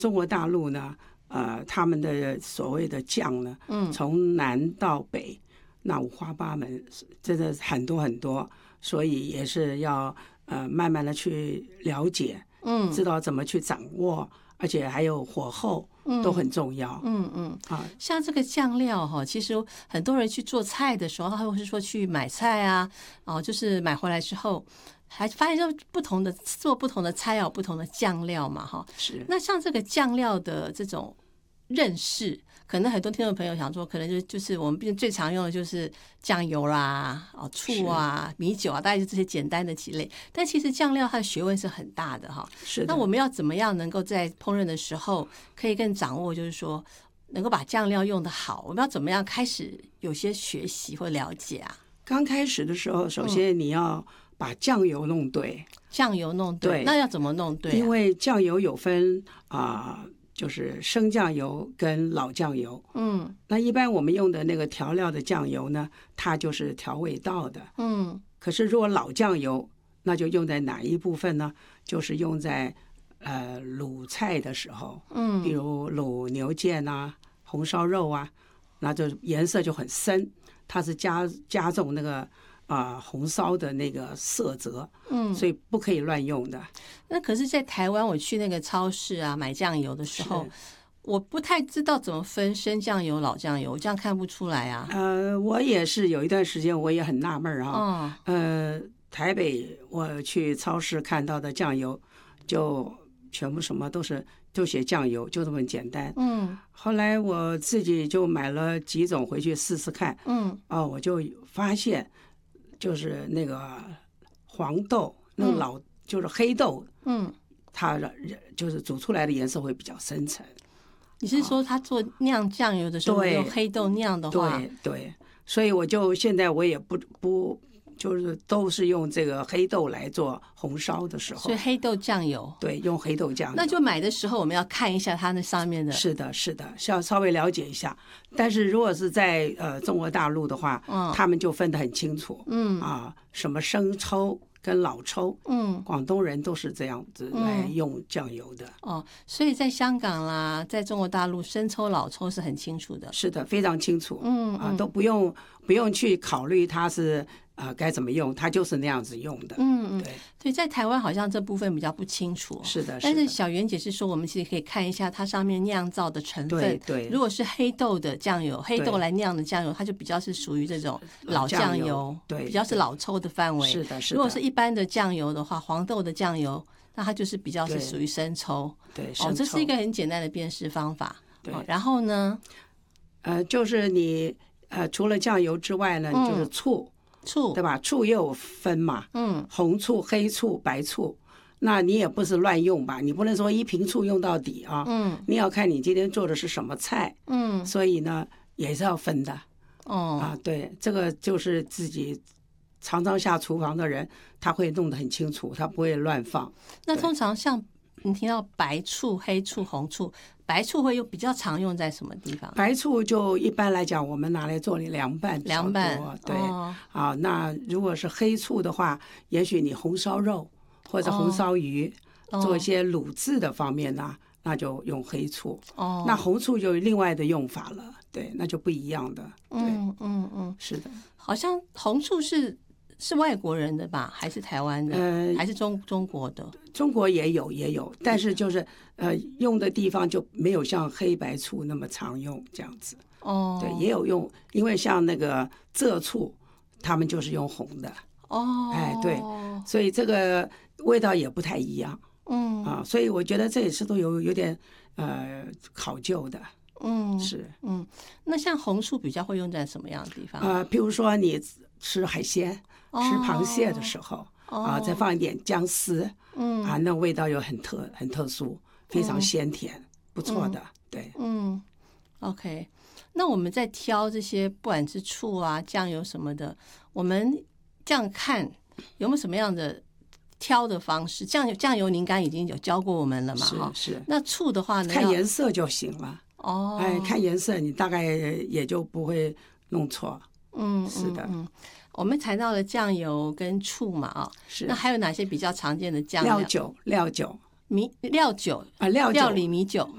中国大陆呢，他们的所谓的酱呢，从南到北，那五花八门，真的很多很多，所以也是要慢慢的去了解，知道怎么去掌握，而且还有火候都很重要。 像这个酱料哈，其实很多人去做菜的时候，或是说去买菜啊，就是买回来之后。还发现就做不同的菜要有不同的酱料嘛，哈。 是。 那像这个酱料的这种认识，可能很多听众朋友想说，可能就是我们毕竟最常用的就是酱油啦、醋啊、米酒啊，大概就这些简单的几类。但其实酱料它的学问是很大的哈。 是。 那我们要怎么样能够在烹饪的时候可以更掌握，就是说能够把酱料用得好？我们要怎么样开始有些学习或了解啊？ 刚开始的时候，首先你要把酱油弄对， 酱油弄对，那要怎么弄对？ 因为酱油有分就是生酱油跟老酱油。那一般我们用的那个调料的酱油呢，它就是调味道的。可是如果老酱油，那就用在哪一部分呢？就是用在卤菜的时候，比如卤牛腱啊、红烧肉啊，那就颜色就很深，它是加重那个红烧的那个色泽，所以不可以乱用的。 那可是，在台湾我去那个超市啊买酱油的时候，我不太知道怎么分生酱油、老酱油，这样看不出来啊。 我也是有一段时间我也很纳闷啊。台北我去超市看到的酱油，就全部什么都写酱油，就这么简单。后来我自己就买了几种回去试试看。我就发现。就是那个黄豆，那个就是黑豆，它就是煮出来的颜色会比较深沉。 你是说他做酿酱油的时候用黑豆酿的话？ 对，所以现在我也不就是都是用这个黑豆来做红烧的时候， 所以黑豆酱油， 对，用黑豆酱油。 那就买的时候我们要看一下它那上面的。 是的，要稍微了解一下。但是如果是在中国大陆的话，他们就分得很清楚。什么生抽跟老抽，广东人都是这样子来用酱油的。 所以在香港啦，在中国大陆，生抽、老抽是很清楚的。 是的，非常清楚。都不用去考虑它是该怎么用，它就是那样子用的。 对，在台湾好像这部分比较不清楚。 是的， 但是小袁姐是说，我们其实可以看一下它上面酿造的成分。 对， 如果是黑豆的酱油，黑豆来酿的酱油，它就比较是属于这种老酱油， 对， 比较是老抽的范围。 是的。 如果是一般的酱油的话，黄豆的酱油，那它就是比较是属于生抽。 对， 这是一个很简单的辨识方法。 对， 然后呢， 就是你除了酱油之外呢，就是醋，对吧？醋也有分嘛，红醋、黑醋、白醋，那你也不是乱用吧？你不能说一瓶醋用到底啊，你要看你今天做的是什么菜，所以呢也是要分的。对，这个就是自己常常下厨房的人，他会弄得很清楚，他不会乱放。 那通常像你听到白醋、黑醋、红醋，白醋会比较常用在什么地方？ 白醋就一般来讲，我们拿来做凉拌比较多。对，那如果是黑醋的话，也许你红烧肉或者红烧鱼，做一些卤制的方面呢，那就用黑醋。那红醋就有另外的用法了，对，那就不一样的。对，是的。 好像红醋是外国人的吧，还是台湾的？还是中国的？ 中国也有，但是就是用的地方就没有像黑白醋那么常用这样子。对，也有用，因为像那个浙醋，他们就是用红的。对，所以这个味道也不太一样。所以我觉得这也是都有点考究的。是。 那像红醋比较会用在什么样的地方？ 譬如说你吃海鲜。吃螃蟹的时候再放一点姜丝，那味道又很特殊，非常鲜甜，不错的。对 ，OK。那我们在挑这些不管是醋啊、酱油什么的，我们这样看有没有什么样的挑的方式？酱油您刚刚已经有教过我们了嘛？ 是。 那醋的话呢？ 看颜色就行了。看颜色，你大概也就不会弄错。是的。 我们谈到了酱油跟醋嘛， 是。 那还有哪些比较常见的酱料？ 料酒， 料酒料理米酒，